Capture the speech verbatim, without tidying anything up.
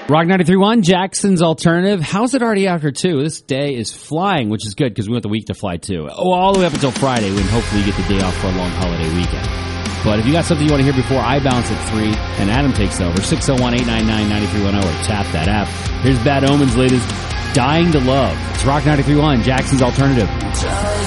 Rock ninety-three point one, Jackson's Alternative. How's it already after two? This day is flying, which is good because we want the week to fly too. Oh, all the way up until Friday when hopefully you get the day off for a long holiday weekend. But if you got something you want to hear before I bounce at three and Adam takes over, six oh one, eight nine nine, nine three one oh or tap that app. Here's Bad Omen's latest Dying to Love. It's Rock ninety-three point one, Jackson's Alternative.